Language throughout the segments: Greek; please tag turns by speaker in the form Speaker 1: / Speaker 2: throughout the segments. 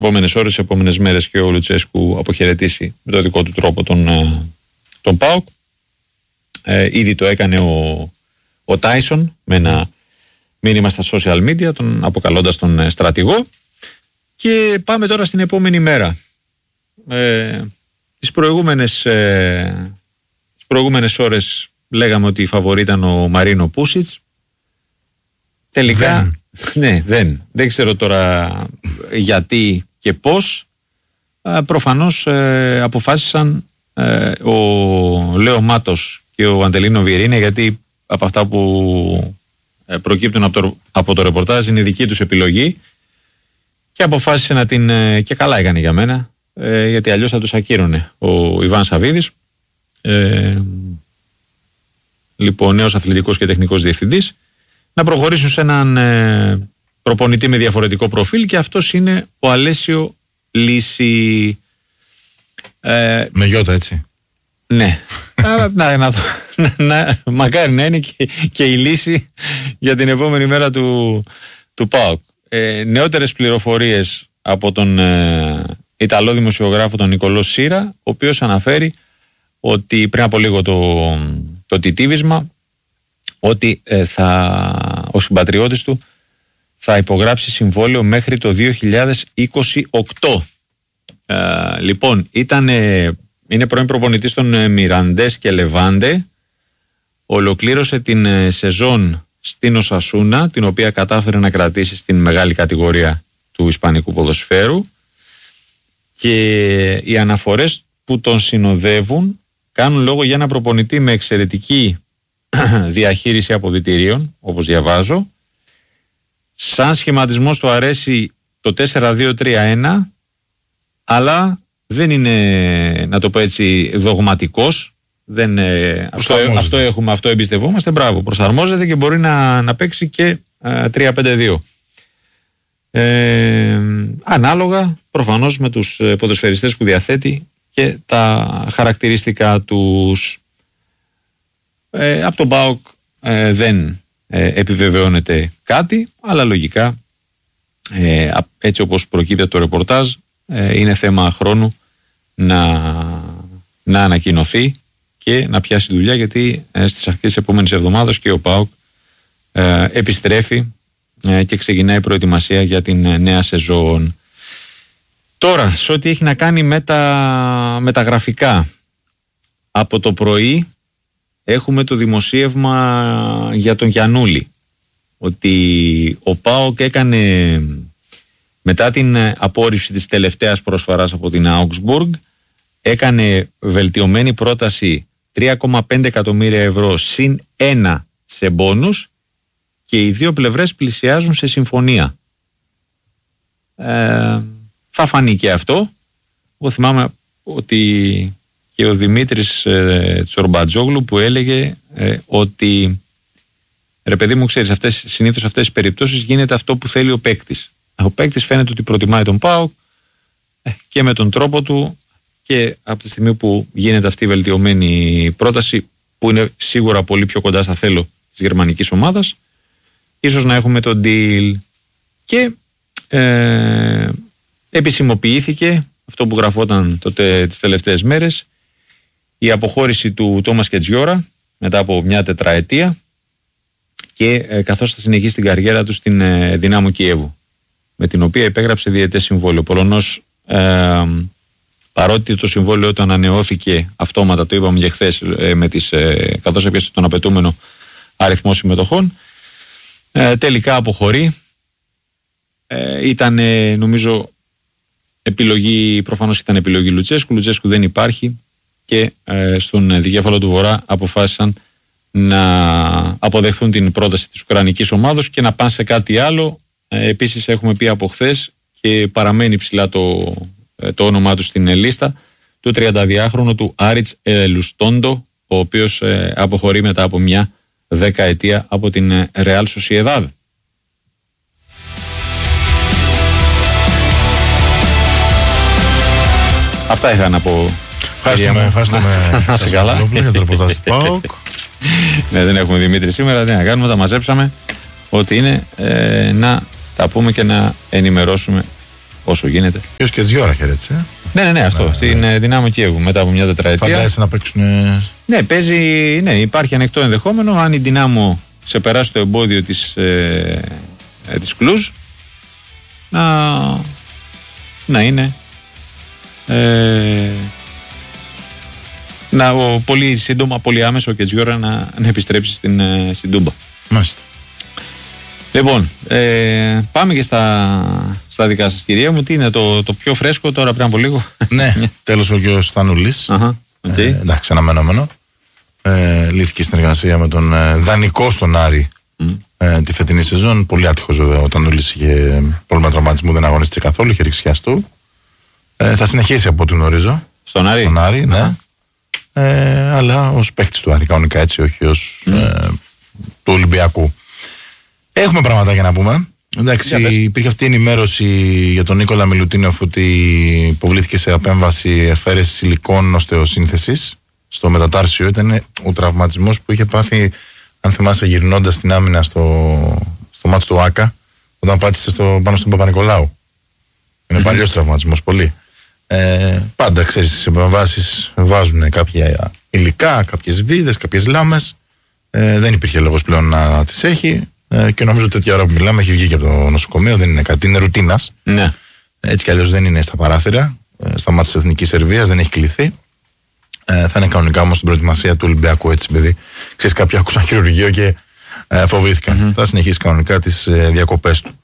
Speaker 1: επόμενες ώρες, επόμενες μέρες και ο Λουτσέσκου αποχαιρετήσει με το δικό του τρόπο τον ΠΑΟΚ. Ήδη το έκανε ο Τάισον με ένα μήνυμα στα social media, τον αποκαλώντας τον στρατηγό. Και πάμε τώρα στην επόμενη μέρα. Τις προηγούμενες ώρες λέγαμε ότι η φαβορί ήταν ο Μαρίνο Πούσιτς. Τελικά δεν ξέρω τώρα γιατί και πώς. Προφανώς αποφάσισαν ο Λέο Μάτος και ο Αντελίνο Βιερίνια, γιατί από αυτά που προκύπτουν από το ρεπορτάζ είναι δική τους επιλογή, και αποφάσισε να την, και καλά έκανε για μένα, γιατί αλλιώς θα τους ακύρωνε ο Ιβάν Σαβίδης, λοιπόν νέος αθλητικός και τεχνικός διευθυντής, να προχωρήσουν σε έναν προπονητή με διαφορετικό προφίλ, και αυτός είναι ο Αλέσιο Λύση.
Speaker 2: Με γιώτα, έτσι.
Speaker 1: Ναι. Μακάρι να είναι και η λύση για την επόμενη μέρα του ΠΑΟΚ. Νεότερες πληροφορίες από τον Ιταλό δημοσιογράφο τον Νικολό Σύρα, ο οποίος αναφέρει ότι πριν από λίγο το τιτίβισμα, ότι ο συμπατριώτης του θα υπογράψει συμβόλαιο μέχρι το 2028. Λοιπόν, είναι πρώην προπονητής των Μιραντές και Λεβάντε. Ολοκλήρωσε την σεζόν στην Οσασούνα, την οποία κατάφερε να κρατήσει στην μεγάλη κατηγορία του ισπανικού ποδοσφαίρου, και οι αναφορές που τον συνοδεύουν κάνουν λόγο για ένα προπονητή με εξαιρετική διαχείριση αποδυτηρίων, όπως διαβάζω. Σαν σχηματισμός του αρέσει το 4-2-3-1, αλλά δεν είναι, να το πω έτσι, δογματικός. Αυτό εμπιστευόμαστε. Μπράβο, προσαρμόζεται και μπορεί να παίξει και 3-5-2. Ανάλογα προφανώς με τους ποδοσφαιριστές που διαθέτει και τα χαρακτηριστικά τους. Από τον ΠΑΟΚ δεν επιβεβαιώνεται κάτι, αλλά λογικά έτσι όπως προκύπτει από το ρεπορτάζ, είναι θέμα χρόνου να ανακοινωθεί και να πιάσει δουλειά, γιατί στις αρχές της επόμενης εβδομάδας και ο ΠΑΟΚ επιστρέφει και ξεκινάει η προετοιμασία για την νέα σεζόν. Τώρα, σε ό,τι έχει να κάνει με τα γραφικά, από το πρωί έχουμε το δημοσίευμα για τον Γιαννούλη, ότι ο ΠΑΟΚ έκανε, μετά την απόρριψη της τελευταίας προσφοράς από την Augsburg, έκανε βελτιωμένη πρόταση 3,5 εκατομμύρια ευρώ συν 1 σε μπόνους, και οι δύο πλευρές πλησιάζουν σε συμφωνία. Θα φανεί και αυτό. Εγώ θυμάμαι ότι και ο Δημήτρης Τσορμπατζόγλου που έλεγε ότι, ρε παιδί μου, ξέρεις, συνήθως αυτές τις περιπτώσεις γίνεται αυτό που θέλει ο παίκτης. Ο παίκτης φαίνεται ότι προτιμάει τον ΠΑΟΚ και με τον τρόπο του, και από τη στιγμή που γίνεται αυτή η βελτιωμένη πρόταση, που είναι σίγουρα πολύ πιο κοντά στα θέλω της γερμανικής ομάδας, ίσως να έχουμε το deal. Και επισημοποιήθηκε αυτό που γραφόταν τότε τις τελευταίες μέρες, η αποχώρηση του Τόμας Κετζιόρα μετά από μια τετραετία, και καθώς θα συνεχίσει την καριέρα του στην Δυνάμο Κιέβου, με την οποία υπέγραψε διετές συμβόλαιο. Ο Πολωνός, παρότι το συμβόλαιο του ανανεώθηκε αυτόματα, το είπαμε και χθες, καθώς έπιασε τον απαιτούμενο αριθμό συμμετοχών, τελικά αποχωρεί. Ήταν, νομίζω, επιλογή, προφανώς ήταν επιλογή Λουτσέσκου. Λουτσέσκου δεν υπάρχει, και στον δικέφαλο του Βορρά αποφάσισαν να αποδεχθούν την πρόταση της Ουκρανικής ομάδος και να πάνε σε κάτι άλλο. Επίσης έχουμε πει από χθες, και παραμένει ψηλά το όνομά του στην λίστα, του 32χρονου του Άριτς Ελουστόντο, ο οποίος αποχωρεί μετά από μια 10ετία από την Real Sociedad. Αυτά είχα να πω.
Speaker 2: Ευχαριστούμε.
Speaker 1: Να σε καλά.
Speaker 2: Για το ρεπορτάζ του ΠΑΟΚ.
Speaker 1: Ναι, δεν έχουμε Δημήτρη σήμερα, τι να κάνουμε, τα μαζέψαμε. Ό,τι είναι, να τα πούμε και να ενημερώσουμε όσο γίνεται.
Speaker 2: Ποιος και 2 ώρα χαιρέτησε.
Speaker 1: Ναι, αυτό. Στην Δυνάμο Κιέβου μετά από μια τετραετία.
Speaker 2: Φαντάζεσαι να παίξουν.
Speaker 1: Ναι, παίζει. Ναι, υπάρχει ανοιχτό ενδεχόμενο. Αν η Δυνάμο ξεπεράσει το εμπόδιο της Κλουζ, να είναι. Πολύ σύντομα, πολύ άμεσο και Τζιόρα να επιστρέψει στην Τούμπα.
Speaker 2: Μάλιστα.
Speaker 1: Λοιπόν, πάμε και στα δικά σας, κυρία μου. Τι είναι το πιο φρέσκο τώρα πριν από λίγο?
Speaker 2: Ναι, τέλος ο γιος Στανούλης.
Speaker 1: Okay.
Speaker 2: Εντάξει, αναμενόμενο. Λύθηκε συνεργασία με τον δανεικό στον Άρη τη φετινή σεζόν. Πολύ άτυχος βέβαια. Ο Τανούλης είχε πρόβλημα τραυματισμού, δεν αγωνίστηκε καθόλου, είχε ρίξει χιαστού. Θα συνεχίσει από ό,τι γνωρίζω.
Speaker 1: Στον Άρη.
Speaker 2: Στον Άρη, ναι. Αλλά ως παίκτης του Άρη, κανονικά έτσι, όχι ως του Ολυμπιακού. Έχουμε πράγματα για να πούμε. Εντάξει, υπήρχε αυτή η ενημέρωση για τον Νίκολα Μιλουτίνοφ ότι υποβλήθηκε σε απέμβαση αφαίρεση υλικών οστεοσύνθεσης στο μετατάρσιο. Ήταν ο τραυματισμός που είχε πάθει, αν θυμάσαι, γυρνώντας την άμυνα στο μάτς του ΆΚΑ, όταν πάτησε πάνω στον Παπα-Νικολάου. Είναι παλιός τραυματισμός, πολύ. Πάντα, ξέρεις, στις επεμβάσεις βάζουν κάποια υλικά, κάποιες βίδες, κάποιες λάμες. Δεν υπήρχε λόγος πλέον να τις έχει. Και νομίζω ότι τέτοια ώρα που μιλάμε έχει βγει και από το νοσοκομείο, δεν είναι κάτι, είναι ρουτίνας.
Speaker 1: Ναι.
Speaker 2: Έτσι κι αλλιώς δεν είναι στα παράθυρα, στα μάτια της Εθνικής Σερβίας, δεν έχει κληθεί. Θα είναι κανονικά όμως στην προετοιμασία του Ολυμπιακού, έτσι, παιδί. Ξέρεις, κάποιοι άκουσαν χειρουργείο και φοβήθηκαν. Θα συνεχίσει κανονικά τις διακοπές του.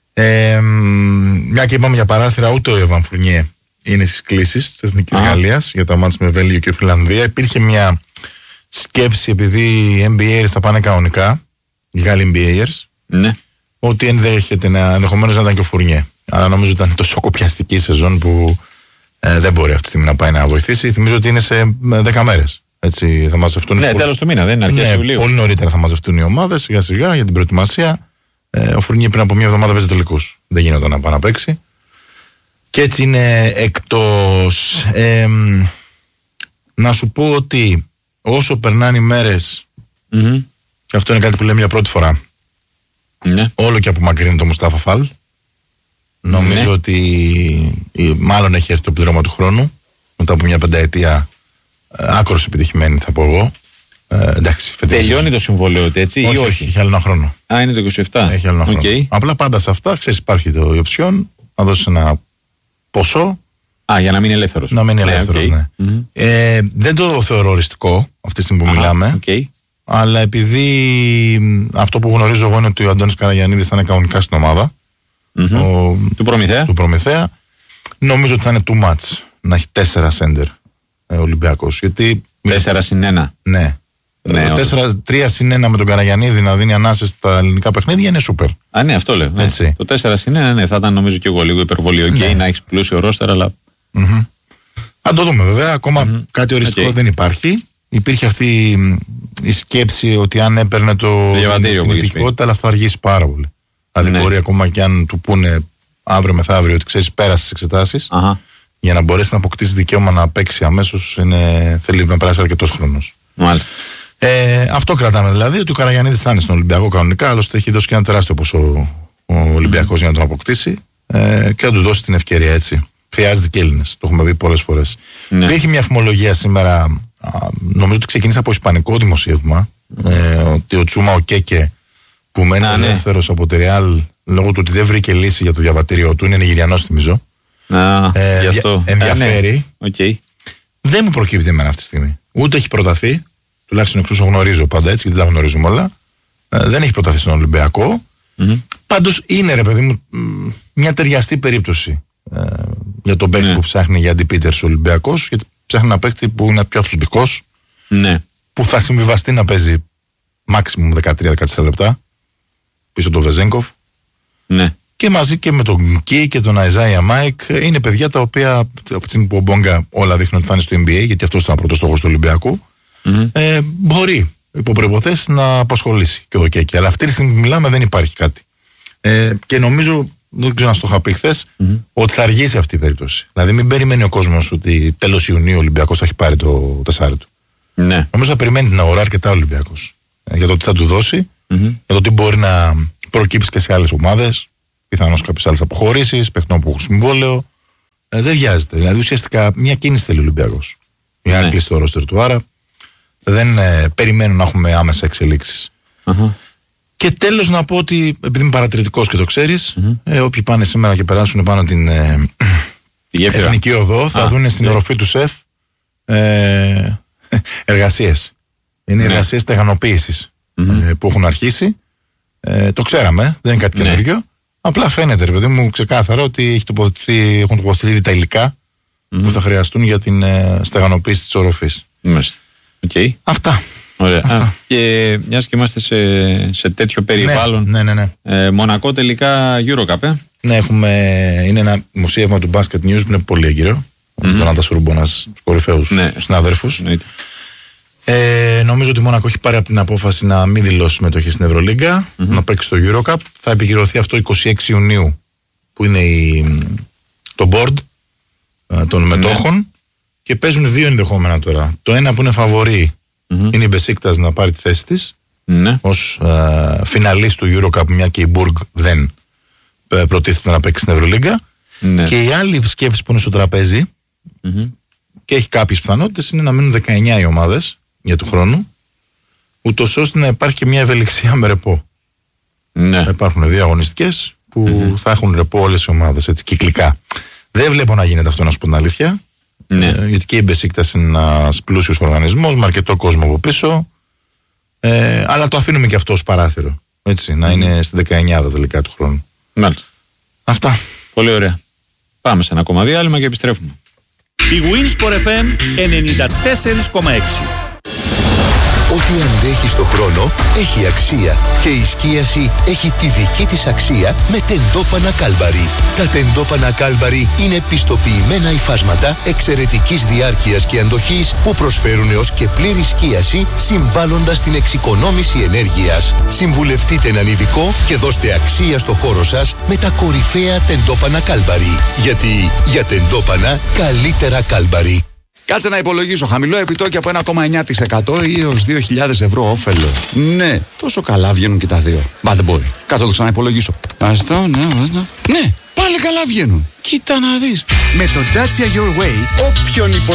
Speaker 2: Μια και είπαμε για παράθυρα, ούτε ο Εβαν Φουρνιέ είναι στις κλήσεις της Εθνικής Γαλλίας για τα μάτια με Βέλγιο και Φιλανδία. Υπήρχε μια σκέψη, επειδή οι NBAers θα πάνε κανονικά, οι Γάλλοι NBAers,
Speaker 1: ναι, ότι
Speaker 2: ενδεχομένως να ήταν και ο Φουρνιέ. Αλλά νομίζω ότι ήταν τόσο κοπιαστική σεζόν που δεν μπορεί αυτή τη στιγμή να πάει να βοηθήσει. Θυμίζω ότι είναι σε 10 μέρες. Έτσι, θα μαζευτούν.
Speaker 1: Ναι, τέλος του μήνα, δεν είναι αρχές Ιουλίου.
Speaker 2: Πολύ νωρίτερα θα μαζευτούν οι ομάδες σιγά σιγά για την προετοιμασία. Ο Φουρνιέ πριν από μια εβδομάδα παίζει τελικούς. Δεν γινόταν να πάει να παίξει. Και έτσι είναι εκτός. Να σου πω ότι όσο περνάνε οι μέρες, και αυτό είναι κάτι που λέμε για πρώτη φορά, όλο και απομακρύνει το Μουστάφα Φαλ. Νομίζω ότι μάλλον έχει έρθει το πληρώμα του χρόνου, μετά από μια πενταετία άκρως επιτυχημένη, θα πω εγώ. Εντάξει,
Speaker 1: τελειώνει το συμβόλαιο, έτσι, ή όχι?
Speaker 2: Έχει άλλο ένα χρόνο.
Speaker 1: Είναι το 27.
Speaker 2: Έχει άλλο ένα χρόνο. Απλά πάντα σε αυτά, ξέρεις, υπάρχει η οψιόν να δώσει ένα ποσό.
Speaker 1: Για να μείνει ελεύθερος.
Speaker 2: Να μείνει ελεύθερος, ναι. Δεν το θεωρώ οριστικό αυτή τη στιγμή που μιλάμε. Αλλά επειδή αυτό που γνωρίζω εγώ είναι ότι ο Αντώνης Καραγιαννίδης θα είναι κανονικά στην ομάδα
Speaker 1: του Προμηθέα,
Speaker 2: νομίζω ότι θα είναι too much να έχει 4 σέντερ Ολυμπιακός.
Speaker 1: 4-1.
Speaker 2: Ναι. 3-1 με τον Καραγιαννίδη να δίνει ανάσες στα ελληνικά παιχνίδια είναι σούπερ.
Speaker 1: Ναι, αυτό λέω. Ναι. Το 4-1 ναι, θα ήταν νομίζω και εγώ λίγο υπερβολή. Να έχει πλούσιο ρόστερ, αλλά.
Speaker 2: Αν το δούμε βέβαια. Ακόμα κάτι οριστικό δεν υπάρχει. Υπήρχε αυτή η σκέψη ότι αν έπαιρνε την υπηκότητα, αλλά θα αργήσει πάρα πολύ. Δηλαδή μπορεί ακόμα και αν του πούνε αύριο μεθαύριο ότι ξέρεις, πέρασε τις εξετάσεις, για να μπορέσει να αποκτήσει δικαίωμα να παίξει αμέσως, θέλει να περάσει αρκετός χρόνος.
Speaker 1: Μάλιστα.
Speaker 2: Αυτό κρατάμε δηλαδή, ότι ο Καραγιαννίδης θα είναι στον Ολυμπιακό κανονικά, άλλωστε έχει δώσει και ένα τεράστιο ποσό ο Ολυμπιακός για να τον αποκτήσει και να του δώσει την ευκαιρία, έτσι. Χρειάζεται και Έλληνες, το έχουμε πει πολλές φορές. Υπήρχε μια φημολογία σήμερα, νομίζω ότι ξεκίνησε από ισπανικό δημοσίευμα, ότι ο Τσούμα ο Κέκε που μένει ελεύθερος από τη Ρεάλ λόγω του ότι δεν βρήκε λύση για το διαβατήριο του, είναι Νιγηριανός θυμίζω. Ενδιαφέρει. Δεν μου προκύπτει εμένα αυτή τη στιγμή. Ούτε έχει προταθεί, τουλάχιστον εξ όσων γνωρίζω πάντα έτσι, γιατί δεν τα γνωρίζουμε όλα. Δεν έχει προταθεί στον Ολυμπιακό. Πάντως είναι, ρε παιδί μου, μια ταιριαστή περίπτωση για τον παίκτη που ψάχνει για αντιπίτερς ο Ολυμπιακός, γιατί ψάχνει ένα παίκτη που είναι πιο αθλητικός, που θα συμβιβαστεί να παίζει maximum 13-14 λεπτά πίσω τον Βεζέγκοφ. Και μαζί και με τον Κι και τον Αϊζάια Μάικ είναι παιδιά τα οποία από τη στιγμή που ο Μπόγκα όλα δείχνουν ότι θα είναι στο NBA, γιατί αυτό ήταν ο πρώτος στόχος του Ολυμπιακού, μπορεί υπό προϋποθέσεις να απασχολήσει και ο Κέκη. Αλλά αυτή τη στιγμή που μιλάμε δεν υπάρχει κάτι. Και νομίζω, δεν ξέρω αν στο είχα πει χθες, ότι θα αργήσει αυτή η περίπτωση. Δηλαδή μην περιμένει ο κόσμος ότι τέλος Ιουνίου ο Ολυμπιακός θα έχει πάρει το τεσάρι του. Νομίζω θα περιμένει την αγορά αρκετά ο Ολυμπιακός για το τι θα του δώσει, για το τι μπορεί να προκύψει και σε άλλες ομάδες. πιθανώς κάποιες άλλες αποχωρήσεις, παιχτών που έχουν συμβόλαιο. Δεν βιάζεται. Δηλαδή ουσιαστικά μια κίνηση θέλει ο Ολυμπιακός. Για να κλείσει το ρόστερ του. Άρα δεν περιμένουν να έχουμε άμεσα εξελίξεις. Και τέλος να πω ότι, επειδή είμαι παρατηρητικός και το ξέρεις, όποιοι πάνε σήμερα και περάσουν πάνω την Εθνική Οδό θα δουν στην οροφή του ΣΕΦ εργασίες. Είναι εργασίες στεγανοποίησης που έχουν αρχίσει. Το ξέραμε, δεν είναι κάτι καινούργιο. Απλά φαίνεται, ρε παιδί μου, ξεκάθαρα ότι έχουν τοποθετηθεί τα υλικά που θα χρειαστούν για την στεγανοποίηση της οροφής.
Speaker 1: Okay.
Speaker 2: Αυτά.
Speaker 1: Ωραία. Και μιας και είμαστε σε τέτοιο περιβάλλον.
Speaker 2: Ναι.
Speaker 1: Μονακό τελικά Eurocup.
Speaker 2: Ναι, είναι ένα δημοσίευμα του Basket News που είναι πολύ έγκυρο. Τον Αντασουρούμπο, ένας στους κορυφαίους συναδέρφους. Νομίζω ότι η Μονακό έχει πάρει από την απόφαση να μην δηλώσει συμμετοχή στην Ευρωλίγκα, να παίξει στο Eurocup. Θα επικυρωθεί αυτό 26 Ιουνίου, που είναι το board των μετόχων. Και παίζουν δύο ενδεχόμενα τώρα. Το ένα που είναι φαβορί είναι η Μπεσίκτας να πάρει τη θέση της ως φιναλίστ του Eurocup, μια και η Μπουργκ δεν προτίθεται να παίξει στην Ευρωλίγκα. Και η άλλη σκέψη που είναι στο τραπέζι και έχει κάποιες πιθανότητες είναι να μείνουν 19 οι ομάδες για του χρόνου, ούτως ώστε να υπάρχει και μια ευελιξία με ρεπό. Θα υπάρχουν δύο αγωνιστικές που θα έχουν ρεπό όλες οι ομάδες, έτσι, κυκλικά. Δεν βλέπω να γίνεται αυτό, να σου πω την αλήθεια. Γιατί και η Μπεσίκτας είναι ένας πλούσιος οργανισμός με αρκετό κόσμο από πίσω, αλλά το αφήνουμε και αυτό ως παράθυρο, έτσι, να είναι στη 19 τελικά του χρόνου.
Speaker 1: Μάλιστα.
Speaker 2: Αυτά.
Speaker 1: Πολύ ωραία. Πάμε σε ένα ακόμα διάλειμμα και επιστρέφουμε.
Speaker 3: Η Winsport FM 94,6.
Speaker 4: Ό,τι αντέχει στο χρόνο έχει αξία και η σκίαση έχει τη δική της αξία με τεντόπανα Κάλμπαρι. Τα τεντόπανα Κάλμπαρι είναι πιστοποιημένα υφάσματα εξαιρετικής διάρκειας και αντοχής που προσφέρουν έως και πλήρη σκίαση, συμβάλλοντας στην εξοικονόμηση ενέργειας. Συμβουλευτείτε έναν ειδικό και δώστε αξία στο χώρο σας με τα κορυφαία τεντόπανα Κάλμπαρι. Γιατί για τεντόπανα καλύτερα Κάλμπαρι.
Speaker 5: Κάτσε να υπολογίσω. Χαμηλό επιτόκιο από 1,9% ή έως 2.000 ευρώ όφελο. Ναι, τόσο καλά βγαίνουν και τα δύο. Μα δεν μπορεί. Κάτσε να το ξαναυπολογίσω. Ναι, πάλι καλά βγαίνουν. Κοίτα να δεις.
Speaker 6: Με το Dacia Your Way, όποιον